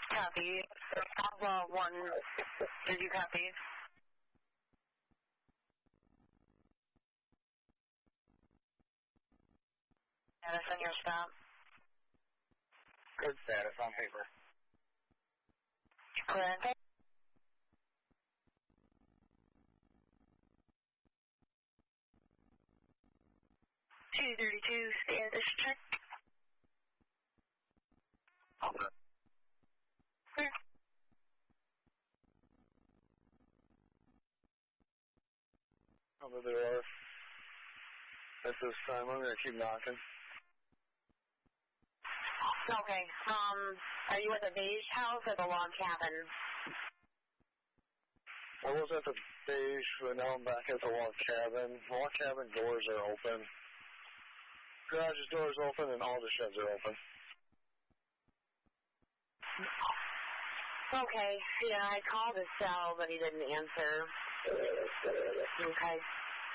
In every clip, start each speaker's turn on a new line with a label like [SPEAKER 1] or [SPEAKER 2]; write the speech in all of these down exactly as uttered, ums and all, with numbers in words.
[SPEAKER 1] Copy. Alpha one, did you copy? Status on your stop?
[SPEAKER 2] Good status on paper.
[SPEAKER 1] Clear. two thirty-two, status check.
[SPEAKER 2] Okay.
[SPEAKER 1] Clear.
[SPEAKER 2] Over there. At this time, I'm going to keep knocking.
[SPEAKER 1] Okay, um, are you at the beige house or the log cabin?
[SPEAKER 2] I was at the beige, but now I'm back at the log cabin. Log cabin doors are open. Garage's doors open and all the sheds are open.
[SPEAKER 1] Okay, yeah, I called his cell, but he didn't answer. Okay.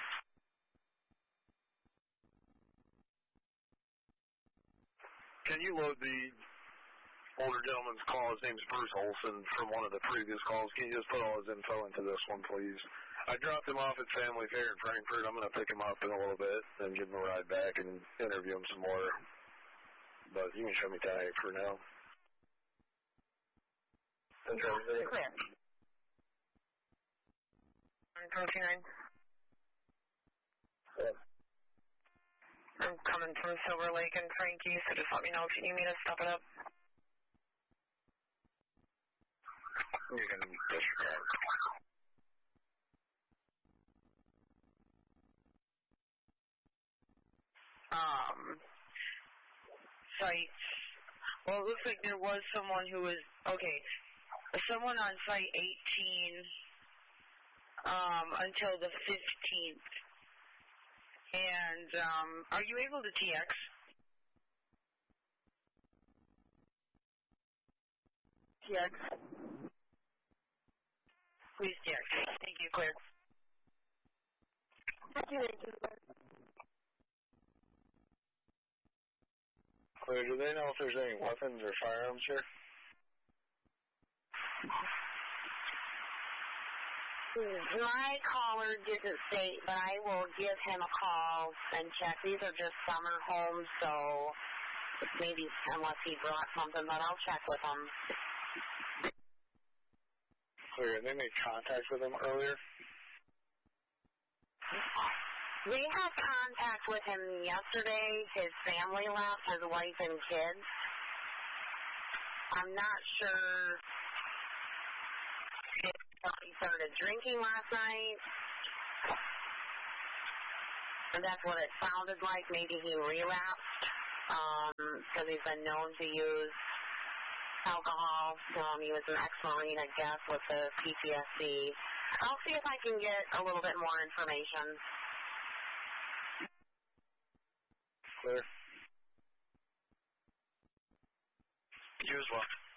[SPEAKER 2] Can you load the older gentleman's call? His name's Bruce Olson from one of the previous calls. Can you just put all his info into this one, please? I dropped him off at Family Fair in Frankfurt. I'm going to pick him up in a little bit and give him a ride back and interview him some more. But you can show me tonight for now.
[SPEAKER 1] Clear. twenty-nine.
[SPEAKER 2] Yeah.
[SPEAKER 1] I'm coming from Silver Lake and Frankie, so just let me know if you need me to step it up.
[SPEAKER 2] You can disregard.
[SPEAKER 1] Um, site. Well, it looks like there was someone who was, okay, someone on site eighteen um, until the fifteenth. And um, are you able to T X? T X. Please T X. Thank you, clear. Thank you, thank you.
[SPEAKER 2] Clear. Do they know if there's any weapons or firearms here?
[SPEAKER 1] My caller didn't state, but I will give him a call and check. These are just summer homes, so maybe unless he brought something, but I'll check with him.
[SPEAKER 2] Clear. They made contact with him earlier?
[SPEAKER 1] We had contact with him yesterday. His family left, his wife and kids. I'm not sure if he started drinking last night. And that's what it sounded like. Maybe he relapsed because um, he's been known to use alcohol. Um, he was an ex-Marine, I guess, with the P T S D. I'll see if I can get a little bit more information.
[SPEAKER 2] Clear.
[SPEAKER 3] You as well.